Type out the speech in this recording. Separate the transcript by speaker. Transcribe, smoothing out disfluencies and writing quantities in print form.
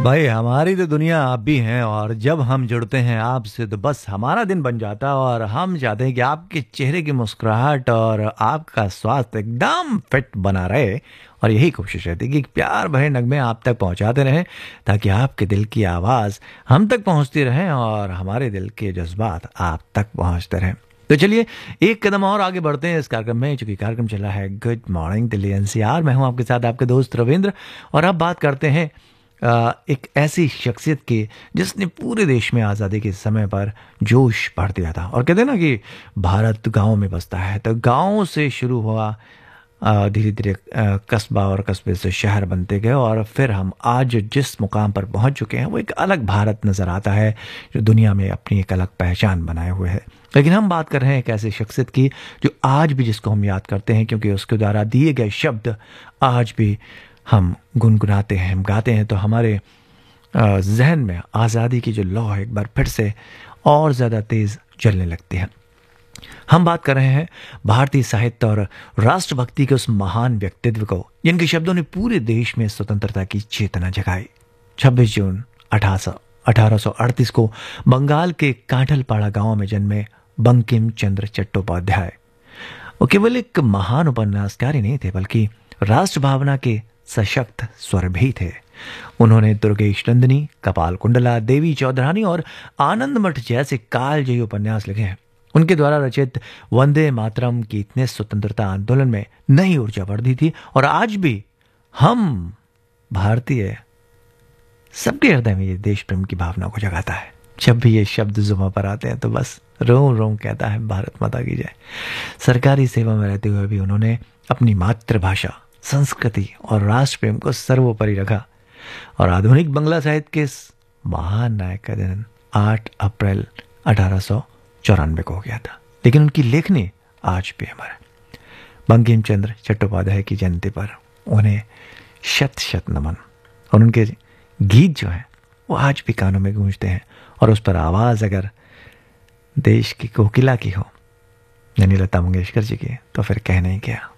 Speaker 1: भाई हमारी तो दुनिया आप भी हैं, और जब हम जुड़ते हैं आपसे तो बस हमारा दिन बन जाता है। और हम चाहते हैं कि आपके चेहरे की मुस्कुराहट और आपका स्वास्थ्य एकदम फिट बना रहे। और यही कोशिश रहती है कि प्यार भरे नगमे आप तक पहुंचाते रहें, ताकि आपके दिल की आवाज़ हम तक पहुंचती रहें और हमारे दिल के जज्बात आप तक पहुंचते रहें। तो चलिए एक कदम और आगे बढ़ते हैं इस कार्यक्रम में, चूंकि कार्यक्रम चला है गुड मॉर्निंग दिल्ली एनसीआर। मैं हूं आपके साथ आपके दोस्त रविंद्र, और अब बात करते हैं एक ऐसी शख्सियत की जिसने पूरे देश में आज़ादी के समय पर जोश भर दिया था। और कहते हैं ना कि भारत गांव में बसता है, तो गांव से शुरू हुआ, धीरे धीरे कस्बा और कस्बे से शहर बनते गए, और फिर हम आज जिस मुकाम पर पहुंच चुके हैं वो एक अलग भारत नज़र आता है जो दुनिया में अपनी एक अलग पहचान बनाए हुए है। लेकिन हम बात कर रहे हैं एक ऐसी शख्सियत की जो आज भी जिसको हम याद करते हैं, क्योंकि उसके द्वारा दिए गए शब्द आज भी हम गुनगुनाते हैं, हम गाते हैं, तो हमारे जहन में आज़ादी की जो लौ है एक बार फिर से और ज़्यादा तेज़ जलने लगती है। हम बात कर रहे हैं भारतीय साहित्य और राष्ट्रभक्ति के उस महान व्यक्तित्व को जिनके शब्दों ने पूरे देश में स्वतंत्रता की चेतना जगाई। 26 जून 1838 को बंगाल के कांठलपाड़ा गांव में जन्मे बंकिम चंद्र चट्टोपाध्याय वो केवल एक महान उपन्यासकार ही नहीं थे, बल्कि राष्ट्र भावना के सशक्त स्वर भी थे। उन्होंने दुर्गेश नंदिनी, कपाल कुंडला, देवी चौधरानी और आनंद मठ जैसे कालजयी उपन्यास लिखे हैं। उनके द्वारा रचित वंदे मातरम गीत ने स्वतंत्रता आंदोलन में नई ऊर्जा भर दी थी, और आज भी हम भारतीय सबके हृदय में ये देश प्रेम की भावना को जगाता है। जब भी ये शब्द जुबान पर आते हैं तो बस रोम रोम कहता है भारत माता की जय। सरकारी सेवा में रहते हुए भी उन्होंने अपनी मातृभाषा, संस्कृति और राष्ट्र प्रेम को सर्वोपरि रखा, और आधुनिक बंगला साहित्य के इस महान नायक का जन्म 8 अप्रैल 1894 को हो गया था। लेकिन उनकी लेखनी आज भी हमारे बंकिम चंद्र चट्टोपाध्याय की जयंती पर उन्हें शत शत नमन। और उनके गीत जो हैं वो आज भी कानों में गूंजते हैं, और उस पर आवाज़ अगर देश की कोकिला की हो, यानी लता मंगेशकर जी की, तो फिर कहना ही क्या।